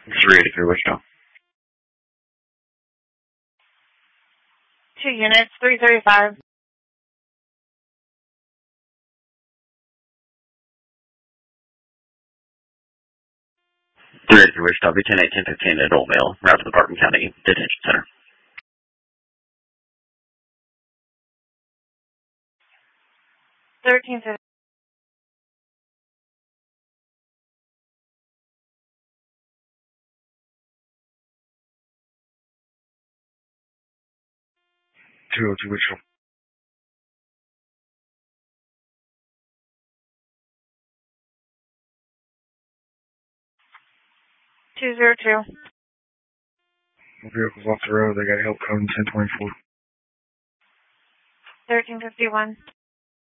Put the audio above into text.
383 Wichita. 2 units, 335. 383 Wichita, B10 1015 adult male, route to the Barton County Detention Center. $13.50. 202 Wichita. 202. Vehicle's off the road. They got help coming 1024. 1351.